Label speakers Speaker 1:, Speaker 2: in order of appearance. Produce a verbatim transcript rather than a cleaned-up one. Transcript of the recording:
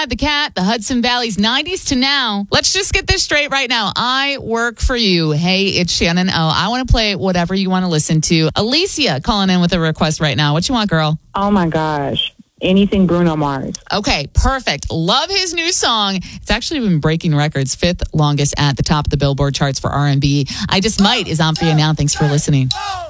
Speaker 1: The Cat, the Hudson Valley's nineties to now. Let's just get this straight right now. I work for you. Hey, it's Shannon O. I want to play whatever you want to listen to. Alicia calling in with a request right now. What you want, girl?
Speaker 2: Oh, my gosh. Anything Bruno Mars.
Speaker 1: Okay, perfect. Love his new song. It's actually been breaking records, fifth longest at the top of the Billboard charts for R and B. I Just Might is on for you now. Thanks for listening.